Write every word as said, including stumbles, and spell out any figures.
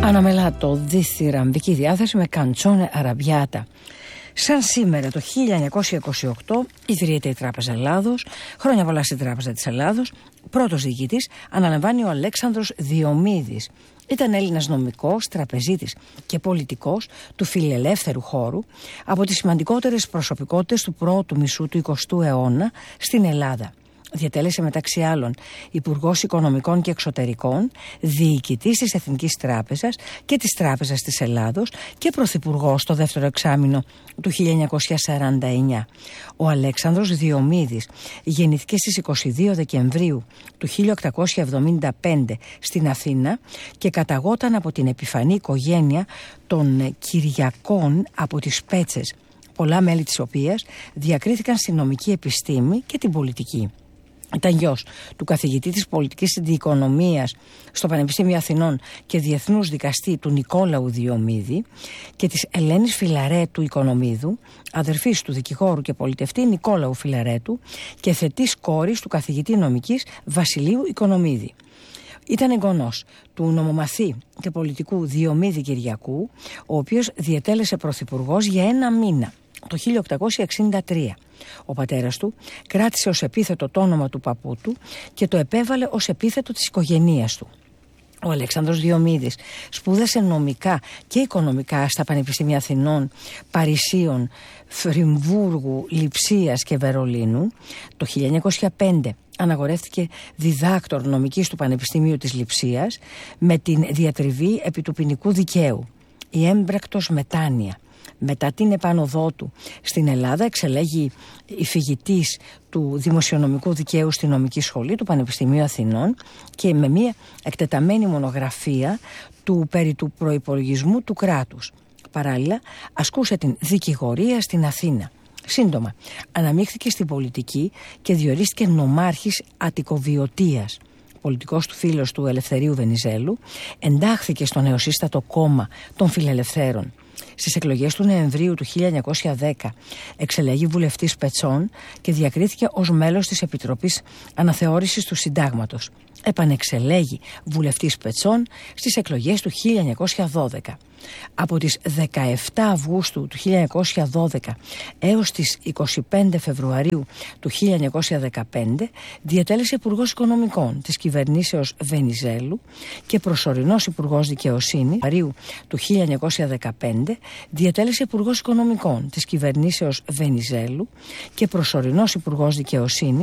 Αναμελάτο, διθυραμβική διάθεση με καντσόνε αραμπιάτα. Σαν σήμερα το χίλια εννιακόσια είκοσι οκτώ ιδρύεται η Τράπεζα Ελλάδος, χρόνια πολλά στην Τράπεζα της Ελλάδος. Πρώτος διοικητής αναλαμβάνει ο Αλέξανδρος Διομήδης. Ήταν Έλληνας νομικός, τραπεζίτης και πολιτικός του φιλελεύθερου χώρου, από τις σημαντικότερες προσωπικότητες του πρώτου μισού του εικοστού αιώνα στην Ελλάδα. Διατέλεσε μεταξύ άλλων Υπουργός Οικονομικών και Εξωτερικών, Διοικητής της Εθνικής Τράπεζας και της Τράπεζας της Ελλάδος και Πρωθυπουργός το δεύτερο εξάμηνο του χίλια εννιακόσια σαράντα εννιά. Ο Αλέξανδρος Διομήδης γεννήθηκε στις είκοσι δύο Δεκεμβρίου του χίλια οκτακόσια εβδομήντα πέντε στην Αθήνα και καταγόταν από την επιφανή οικογένεια των Κυριακών από τις Πέτσες, πολλά μέλη της οποίας διακρίθηκαν στη νομική επιστήμη και την πολιτική. Ήταν γιος του καθηγητή της πολιτικής διοικονομίας στο Πανεπιστήμιο Αθηνών και διεθνούς δικαστή του Νικόλαου Διομήδη και της Ελένης Φιλαρέτου Οικονομίδου, αδερφής του δικηγόρου και πολιτευτή Νικόλαου Φιλαρέτου και θετής κόρης του καθηγητή νομικής Βασιλείου Οικονομίδη. Ήταν εγγονός του νομομαθή και πολιτικού Διομήδη Κυριακού, ο οποίος διετέλεσε πρωθυπουργός για ένα μήνα το χίλια οκτακόσια εξήντα τρία. Ο πατέρας του κράτησε ως επίθετο το όνομα του παππού του και το επέβαλε ως επίθετο της οικογένειας του. Ο Αλέξανδρος Διομήδης σπούδασε νομικά και οικονομικά στα Πανεπιστήμια Αθηνών, Παρισίων, Φρυμβούργου, Λειψίας και Βερολίνου. Το χίλια εννιακόσια πέντε αναγορεύτηκε διδάκτορ νομικής του Πανεπιστημίου της Λειψίας με την διατριβή επί του ποινικού δικαίου. Η έμπρακτος μετάνοια. Μετά την επάνωδό του στην Ελλάδα εξελέγει υφηγητής του Δημοσιονομικού Δικαίου στη Νομική Σχολή του Πανεπιστημίου Αθηνών και με μια εκτεταμένη μονογραφία του περί του προϋπολογισμού του κράτους. Παράλληλα ασκούσε την δικηγορία στην Αθήνα. Σύντομα αναμίχθηκε στην πολιτική και διορίστηκε νομάρχης Αττικοβιωτίας. Πολιτικός του φίλος του Ελευθερίου Βενιζέλου, εντάχθηκε στο νεοσύστατο κόμμα των Φιλελευθέρων. Στις εκλογές του Νοεμβρίου του χίλια εννιακόσια δέκα εξελέγει βουλευτής Πετσών και διακρίθηκε ως μέλος της Επιτροπής Αναθεώρησης του Συντάγματος. Επανεξελέγει βουλευτής Πετσών στις εκλογές του χίλια εννιακόσια δώδεκα. Από τις δεκαεφτά Αυγούστου του χίλια εννιακόσια δώδεκα έως τις είκοσι πέντε Φεβρουαρίου του χίλια εννιακόσια δεκαπέντε διατέλεσε Υπουργός Οικονομικών της κυβερνήσεως Βενιζέλου και προσωρινός Υπουργός Δικαιοσύνης του χίλια εννιακόσια δεκαπέντε διατέλεσε Υπουργός Οικονομικών της κυβερνήσεως Βενιζέλου και προσωρινός Υπουργός Δικαιοσύνης